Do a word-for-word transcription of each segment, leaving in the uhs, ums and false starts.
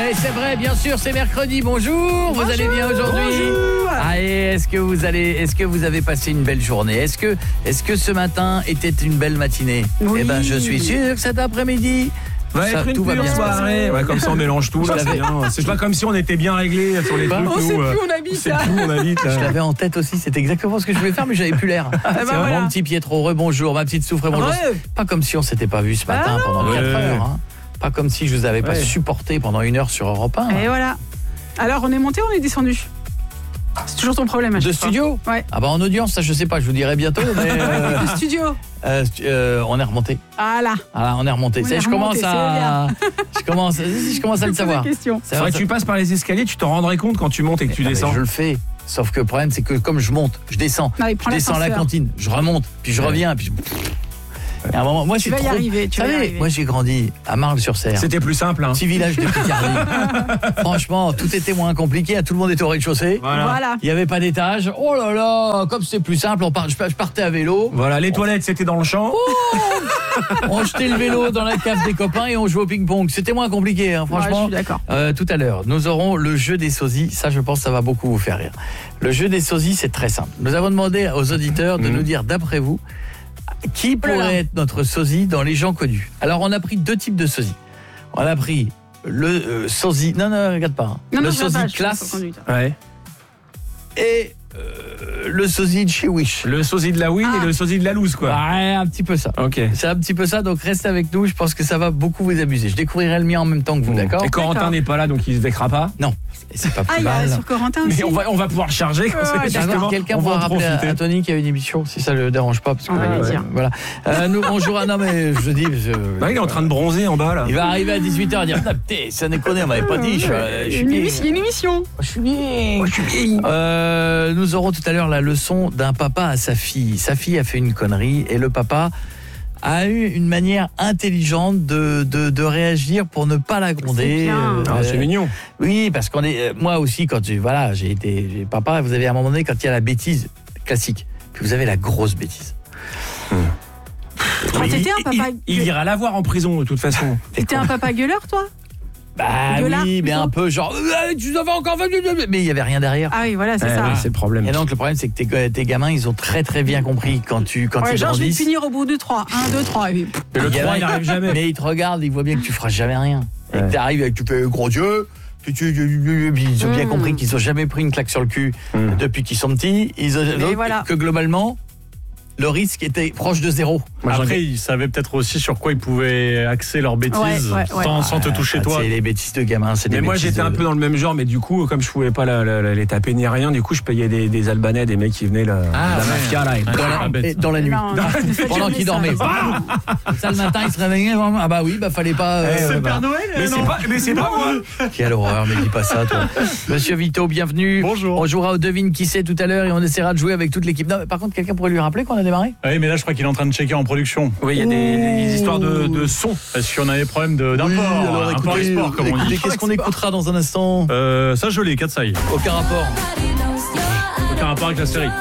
Et c'est vrai, bien sûr, c'est mercredi. Bonjour, vous allez bien aujourd'hui? Bonjour. Allez, est-ce que vous allez, est-ce que vous avez passé une belle journée? Est-ce que, est-ce que ce matin était une belle matinée? Oui. Eh ben, je suis sûr que cet après-midi. Va être une tout va pure bien se soirée. Ouais, comme ça on mélange tout. Là, c'est bien. C'est pas comme si on était bien réglés sur les Bah, trucs. On nous, sait euh, plus où on habite. C'est plus où on habite. Là. Je l'avais en tête aussi, c'est exactement ce que je voulais faire, mais j'avais plus l'air. C'est bah voilà. Mon petit Pietro, rebonjour, ma petite Souffre, bonjour. Ouais. Pas comme si on s'était pas vu ce matin Ah pendant ouais. quatre heures. Hein. Pas comme si je vous avais pas Ouais. supporté pendant une heure sur Europe un. Et voilà. Alors, on est monté, on est descendu. C'est toujours ton problème. à De chaque fois. studio? Ouais. Ah bah en audience, ça je sais pas, je vous dirai bientôt, mais euh, De studio. euh, euh, on est remonté. Ah là. Ah, on est remonté. On Ça, est je commence remonté, à, je commence, je commence à le C'est savoir. la question. C'est Faudrait vrai, que tu passes par les escaliers, tu t'en rendrais compte quand tu montes et que tu Ah, mais descends. je le fais. Sauf que le problème, c'est que comme je monte, je descends, Non, il je prend descends à la l'ascenseur. cantine, je remonte, puis je Ouais. reviens, puis. Et à un moment, moi, je Tu suis vas y trop- arriver, tu Vous vas y savez, arriver. moi, j'ai grandi à Marle-sur-Serre. C'était plus simple. Hein. Petit village de Picardie. Franchement, tout était moins compliqué. Tout le monde était au rez-de-chaussée. Voilà. Voilà. Il n'y avait pas d'étage. Oh là là, comme c'était plus simple, on part, je je partais à vélo. Voilà, les toilettes c'était dans le champ. On jetait le vélo dans la cave des copains et on jouait au ping-pong. C'était moins compliqué, hein, Ouais, je franchement. suis d'accord. Euh, tout à l'heure, nous aurons le jeu des sosies. Ça, je pense, ça va beaucoup vous faire rire. Le jeu des sosies, c'est très simple. Nous avons demandé aux auditeurs de Mhm. nous dire, d'après vous, qui Oh là là. pourrait être notre sosie dans les gens connus. Alors, on a pris deux types de sosies. On a pris le euh, sosie... Non, non, regarde pas. hein. Non, le non, je sosie vais pas, de je suis classe sans conduite. Ouais. et euh, le sosie de chez Wish. Le sosie de la win Ah. et le sosie de la loose, quoi. Ouais, un petit peu ça. Ok. C'est un petit peu ça, donc restez avec nous, je pense que ça va beaucoup vous amuser. Je découvrirai le mien en même temps que vous, d'accord? Et Corentin D'accord. n'est pas là, donc il se décrera pas. Non, et c'est pas Ah, plus il y a mal. sur Corentin aussi. Mais on va, on va pouvoir le charger. Comme Ouais, ça, ouais, justement, D'accord, quelqu'un on va pourra en rappeler à, profiter. à Tony qu'il y a une émission, si ça le dérange pas, parce que On va lui euh, dire. voilà. Euh, nous on jouera. Non mais je dis, je- Bah, il est en train de bronzer en bas là. il va arriver à dix-huit heures et dire putain, putain, ça déconne, on m'avait pas dit. Je, suis, euh, je Il y a suis une bien. émission- il y a une émission. Je suis bien. Je suis bien. Euh, nous aurons tout à l'heure la leçon d'un papa à sa fille. Sa fille a fait une connerie et le papa a eu une manière intelligente de, de, de réagir pour ne pas la gronder. C'est bien. Ah, c'est mignon. Oui, parce qu'on est. euh, Moi aussi, quand j'ai voilà, j'ai été j'ai- papa. Vous avez à un moment donné quand il y a la bêtise classique, puis vous avez la grosse bêtise. Quand t'étais un papa. Il, il ira la voir en prison de toute façon. T'étais un papa gueuleur, toi? Bah Gueulard, oui, mais plutôt. un peu genre. euh, Tu avais encore fait. Mais il y avait rien derrière. Ah oui, voilà, c'est Ouais, ça. ouais, c'est le problème. Et donc le problème, c'est que tes, tes gamins, ils ont très très bien compris quand tu quand Ouais, ils genre, je vais te grandissent. finir au bout de trois. un, deux, trois. Et puis, Et le Les gamins, trois, il n'arrive jamais. Mais ils te regardent, ils voient bien que tu feras jamais rien. Et Ouais. que t'arrives et que tu fais gros Dieu. Puis tu, puis ils ont bien Mm. compris qu'ils ont jamais pris une claque sur le cul Mm. depuis qu'ils sont petits. Ils ont, donc, voilà. que globalement, le risque était proche de zéro. Moi, j'en ai- Après, ils savaient peut-être aussi sur quoi ils pouvaient axer leurs bêtises Ouais, ouais, ouais. sans, sans te Ah, toucher ah, toi. C'est les bêtises de gamins. C'est Mais des moi bêtises j'étais de- un peu dans le même genre, mais du coup comme je pouvais pas la- la- la- les taper ni rien, du coup je payais des, des Albanais, des mecs qui venaient la, Ah, la ouais. mafia là. Et Ouais. dans la, Ah, bête, et ça. dans la nuit. non, ne faites Pendant jamais qu'ils ça. dormaient. Comme ça, le matin, ils se réveillaient. Ah bah oui, bah fallait pas. euh, C'est le bah. Père Noël Mais c'est pas, mais c'est pas moi. Quelle horreur, mais dis pas ça, toi. Monsieur Vito, bienvenue. Bonjour. On jouera au devine qui c'est tout à l'heure et on essaiera de jouer avec toute l'équipe. Non, mais par contre, quelqu'un pourrait lui rappeler qu'on a démarré? Oui, mais là, je crois qu'il est en train de checker en production. Oui, il y a des, des histoires de, de son. Parce qu'on a des problèmes de- d'import. Oui, alors import écoutez, export, comme on écoutez, dit. qu'est-ce qu'on écoutera dans un instant? Euh, ça, je l'ai, Katsai. Aucun rapport. Aucun rapport avec la série.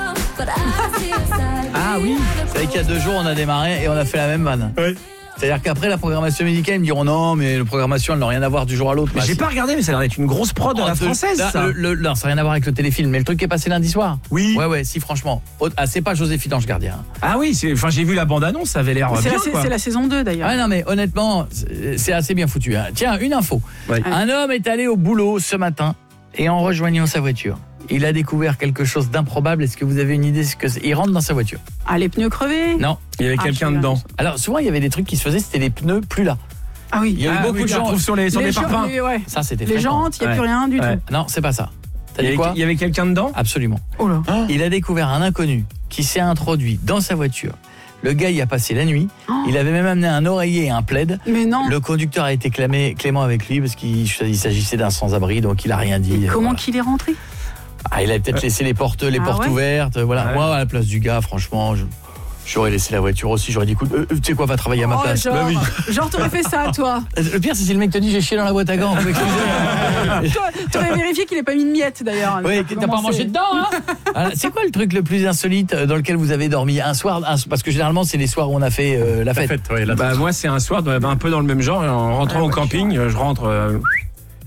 Ah oui. Vous savez qu'il y a deux jours, on a démarré et on a fait la même vanne. Oui. C'est-à-dire qu'après la programmation musicale, ils me diront non, mais la programmation, elle n'a rien à voir du jour à l'autre. Mais Bah, j'ai si. pas regardé, mais ça a l'air d'être une grosse prod à la Oh, de- française, là, ça. le- le- non, ça n'a rien à voir avec le téléfilm, mais le truc qui est passé lundi soir. Oui. Ouais, ouais, si, franchement. Oh, ah, c'est pas Joséphine Ange Gardien. Ah oui, c'est, enfin j'ai vu la bande-annonce, ça avait l'air C'est bien, la, quoi. c'est la saison deux, d'ailleurs. Ah non, mais honnêtement, c'est c'est assez bien foutu. hein. Tiens, une info. Ouais. Un homme est allé au boulot ce matin et en rejoignant sa voiture, il a découvert quelque chose d'improbable. Est-ce que vous avez une idée ce que c'est? Il rentre dans sa voiture. Ah, les pneus crevés. Non. Il y avait Ah, quelqu'un je sais dedans. pas. Alors souvent, il y avait des trucs qui se faisaient, c'était les pneus plus là. Ah oui. Il y a eu Ah beaucoup oui, de tu la gens. retrouves sur les, sur les les gens- parpaings. les- ouais. Ça, c'était Les fréquent. jantes, il n'y a Ouais. plus rien du Ouais. tout. Non, c'est pas ça. T'as Il y dit avait, quoi? il y avait quelqu'un dedans. Absolument. Oh là. Il a découvert un inconnu qui s'est introduit dans sa voiture. Le gars y a passé la nuit. Oh. Il avait même amené un oreiller et un plaid. Mais non. Le conducteur a été clamé, clément avec lui parce qu'il il s'agissait d'un sans-abri, donc il a rien dit. Comment Voilà. qu'il est rentré? Ah, il avait peut-être laissé les portes, les Ah portes ouais ouvertes. Voilà. Ouais. Moi, à la place du gars, franchement, je- j'aurais laissé la voiture aussi. J'aurais dit, écoute, euh, tu sais quoi, va travailler à ma Oh, place. genre, Bah oui. genre t'aurais fait ça, toi. Le pire, c'est si le mec te dit, j'ai chié dans la boîte à gants. Vous m'excusez. Toi, t'aurais vérifié qu'il n'ait pas mis de miettes, d'ailleurs. Oui, t'as pas mangé dedans, hein? Alors, c'est quoi le truc le plus insolite dans lequel vous avez dormi un soir un- Parce que généralement, c'est les soirs où on a fait euh, la La fête. fête, ouais, la Bah moi c'est un soir, un peu dans le même genre. En rentrant Ah, au ouais, camping, je rentre. euh,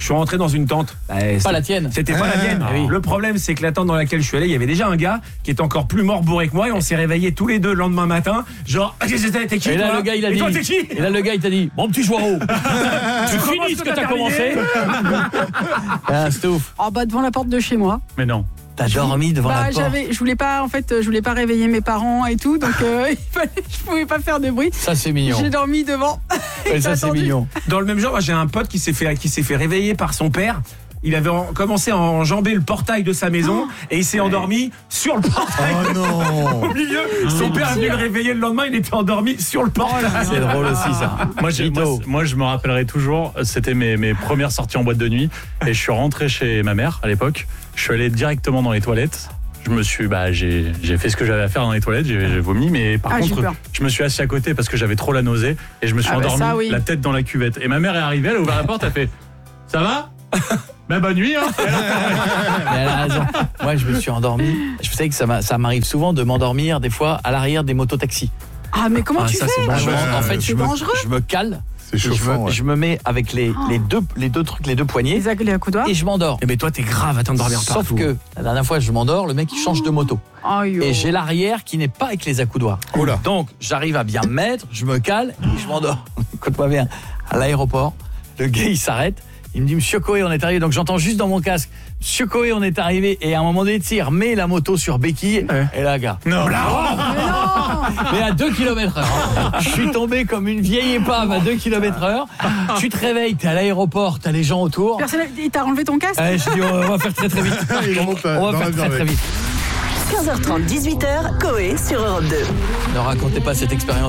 Je suis rentré dans une tente. Bah, Pas c'est- la tienne. C'était pas la mienne. Ah oui. Le problème, c'est que la tente dans laquelle je suis allé, il y avait déjà un gars qui était encore plus mort bourré que moi et on s'est réveillés tous les deux le lendemain matin. Genre, ah, j'étais- t'es qui Et là, toi le gars, il a Et dit. toi, t'es qui Et là, le gars, il t'a dit bon petit Joao, tu finis ce que t'as commencé. Ah, c'est ouf. Oh bah devant la porte de chez moi. Mais non. T'as dormi devant Bah la porte. j'avais, je voulais pas en fait, je voulais pas réveiller mes parents et tout, donc euh, il fallait, je pouvais pas faire de bruit. Ça, c'est mignon. J'ai dormi devant. Et ça, J'ai c'est attendu. mignon. Dans le même genre, moi, j'ai un pote qui s'est fait, qui s'est fait réveiller par son père. Il avait en- commencé à enjamber le portail de sa maison et il s'est endormi sur le portail. Oh non. Au milieu, son père a venu le réveiller le lendemain, il était endormi sur le portail. C'est drôle aussi, ça. Moi, j'ai- moi, Vito. c- moi, je me rappellerai toujours, c'était mes, mes premières sorties en boîte de nuit et je suis rentré chez ma mère à l'époque. Je suis allé directement dans les toilettes. Je me suis, bah, j'ai, j'ai fait ce que j'avais à faire dans les toilettes, j'ai, j'ai vomi, mais par Ah, j'ai contre, peur. je me suis assis à côté parce que j'avais trop la nausée et je me suis Ah, bah, endormi, ça, oui. la tête dans la cuvette. Et ma mère est arrivée, elle a ouvert la porte, elle a fait, ça va? Ben, bonne nuit, hein. Mais elle a raison. Moi, je me suis endormi. Je sais que ça, m'a- ça m'arrive souvent de m'endormir, des fois, à l'arrière des mototaxis. Ah mais comment Ah, tu ça, fais c'est Moi, je me- ouais, en fait, c'est je me, dangereux. je me cale. C'est Je chauffant. me, ouais. je me mets avec les, les, deux, les deux trucs, les deux poignets, Les, ac- les accoudoirs. et je m'endors. Eh ben toi, t'es grave à t'endormir Sauf partout. que la dernière fois, je m'endors, le mec il change de moto. Oh, yo. Et j'ai l'arrière qui n'est pas avec les accoudoirs. Oh là. Donc, j'arrive à bien me mettre, je me cale et je m'endors. Écoute-moi bien, à l'aéroport, le gars il s'arrête, il me dit Monsieur Coé, on est arrivé. Donc j'entends juste dans mon casque Monsieur Coé, on est arrivé. Et à un moment donné, tu sais, il remet la moto sur béquille. Ouais. Et là, gars, Non. mais à deux kilomètres heure. Je suis tombé comme une vieille épave à deux kilomètres heure. Tu te réveilles, t'es à l'aéroport, t'as les gens autour. Personne, il t'a enlevé ton casque. Ouais, je dis, on va faire très très vite. Il remonte à- On dans va la faire très bière très avec. vite. quinze heures trente, dix-huit heures, Coé sur Europe deux. Ne racontez pas cette expérience.